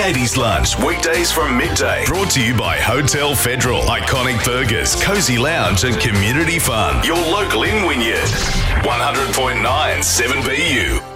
80s Lunch, weekdays from midday. Brought to you by Hotel Federal, Iconic Burgers, Cozy Lounge and Community Fun. Your local in Wynyard. 100.9 7BU.